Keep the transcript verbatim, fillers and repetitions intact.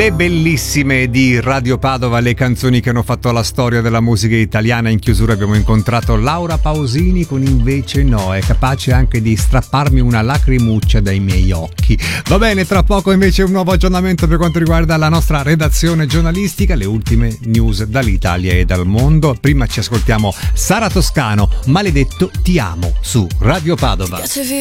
Le bellissime di Radio Padova, le canzoni che hanno fatto la storia della musica italiana. In chiusura abbiamo incontrato Laura Pausini con Invece no, è capace anche di strapparmi una lacrimuccia dai miei occhi. Va bene, tra poco invece un nuovo aggiornamento per quanto riguarda la nostra redazione giornalistica, le ultime news dall'Italia e dal mondo. Prima ci ascoltiamo Sara Toscano, Maledetto ti amo, su Radio Padova.